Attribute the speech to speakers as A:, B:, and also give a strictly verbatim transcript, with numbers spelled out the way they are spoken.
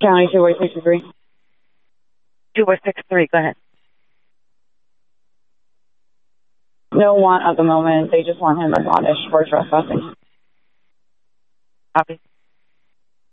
A: County two one six three.
B: two four six three, go ahead.
A: No want at the moment. They just want him admonished for trespassing.
B: Copy.